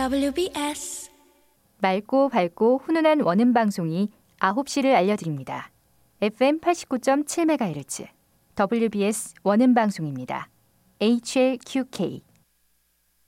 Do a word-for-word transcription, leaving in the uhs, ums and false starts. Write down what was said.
맑고 밝고 훈훈한 원음 방송이 아홉 시를 알려드립니다. 에프엠 팔십구 점 칠 메가헤르츠 더블유비에스 원음 방송입니다. 에이치엘큐케이